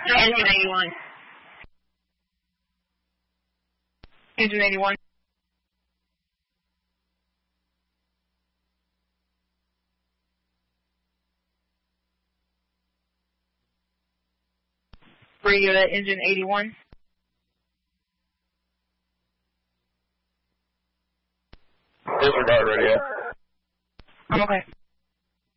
Engine 81. Engine 81. Radio to Engine 81. Disregard radio. I'm okay.